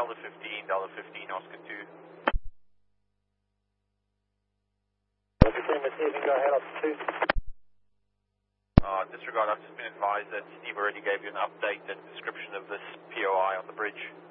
Delta 15, Delta 15, Oscar 2. Delta 15 receiving, go ahead, Oscar 2. Disregard, I've just been advised that Steve already gave you an update and description of this POI on the bridge.